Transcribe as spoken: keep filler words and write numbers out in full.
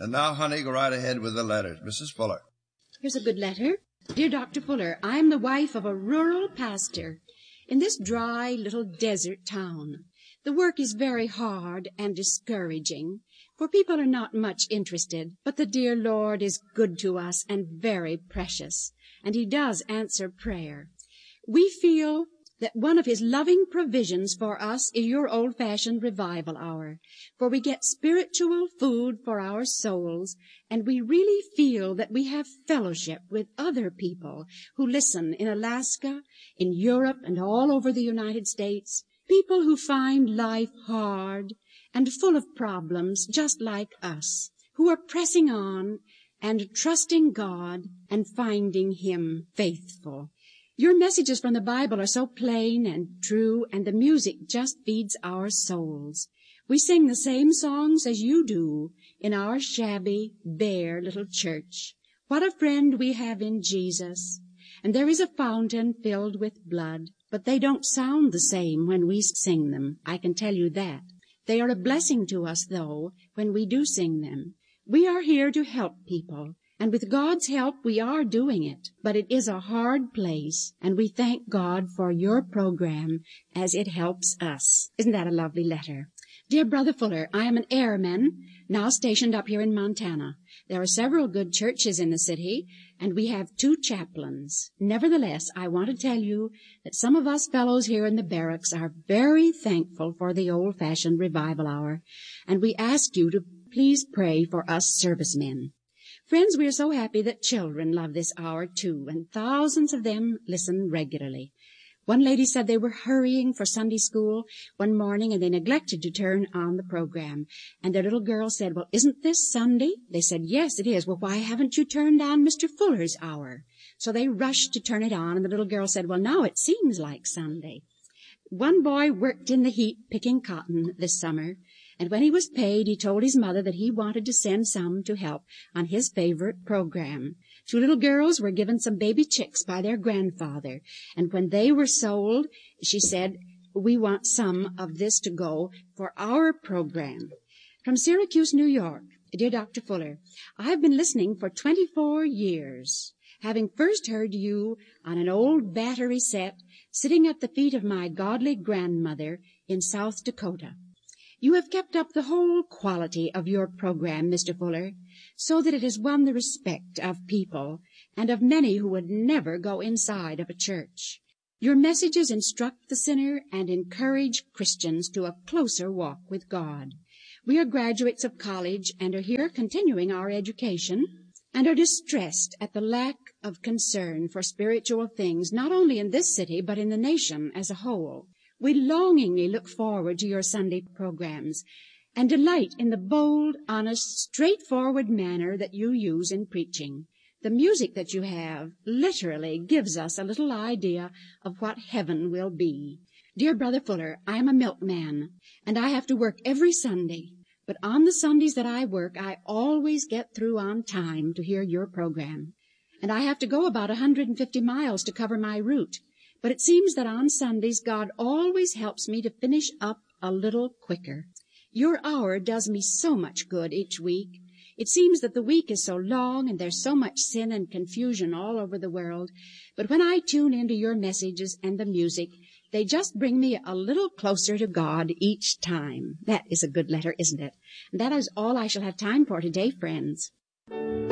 And now, honey, go right ahead with the letters. Missus Fuller. Here's a good letter. Dear Doctor Fuller, I am the wife of a rural pastor in this dry little desert town. The work is very hard and discouraging, for people are not much interested, but the dear Lord is good to us and very precious, and He does answer prayer. We feel that one of His loving provisions for us is your old-fashioned revival hour, for we get spiritual food for our souls, and we really feel that we have fellowship with other people who listen in Alaska, in Europe, and all over the United States, people who find life hard and full of problems just like us, who are pressing on and trusting God and finding Him faithful. Your messages from the Bible are so plain and true, and the music just feeds our souls. We sing the same songs as you do in our shabby, bare little church. What a friend we have in Jesus. And there is a fountain filled with blood, but they don't sound the same when we sing them, I can tell you that. They are a blessing to us, though, when we do sing them. We are here to help people. And with God's help, we are doing it. But it is a hard place, and we thank God for your program as it helps us. Isn't that a lovely letter? Dear Brother Fuller, I am an airman, now stationed up here in Montana. There are several good churches in the city, and we have two chaplains. Nevertheless, I want to tell you that some of us fellows here in the barracks are very thankful for the old-fashioned revival hour, and we ask you to please pray for us servicemen. Friends, we are so happy that children love this hour, too, and thousands of them listen regularly. One lady said they were hurrying for Sunday school one morning, and they neglected to turn on the program. And their little girl said, well, isn't this Sunday? They said, yes, it is. Well, why haven't you turned on Mister Fuller's hour? So they rushed to turn it on, and the little girl said, well, now it seems like Sunday. One boy worked in the heat picking cotton this summer, and when he was paid, he told his mother that he wanted to send some to help on his favorite program. Two little girls were given some baby chicks by their grandfather, and when they were sold, she said, we want some of this to go for our program. From Syracuse, New York, dear Doctor Fuller, I've been listening for twenty-four years, having first heard you on an old battery set sitting at the feet of my godly grandmother in South Dakota. You have kept up the whole quality of your program, Mister Fuller, so that it has won the respect of people and of many who would never go inside of a church. Your messages instruct the sinner and encourage Christians to a closer walk with God. We are graduates of college and are here continuing our education and are distressed at the lack of concern for spiritual things, not only in this city but in the nation as a whole. We longingly look forward to your Sunday programs and delight in the bold, honest, straightforward manner that you use in preaching. The music that you have literally gives us a little idea of what heaven will be. Dear Brother Fuller, I am a milkman, and I have to work every Sunday. But on the Sundays that I work, I always get through on time to hear your program. And I have to go about one hundred fifty miles to cover my route. But it seems that on Sundays, God always helps me to finish up a little quicker. Your hour does me so much good each week. It seems that the week is so long and there's so much sin and confusion all over the world. But when I tune into your messages and the music, they just bring me a little closer to God each time. That is a good letter, isn't it? And that is all I shall have time for today, friends.